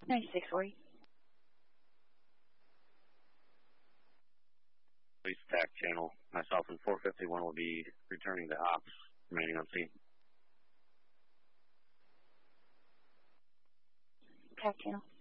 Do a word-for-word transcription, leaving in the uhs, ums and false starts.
ninety-six forty. Police attack channel. Myself and four fifty-one will be returning to ops, remaining on scene. Attack channel.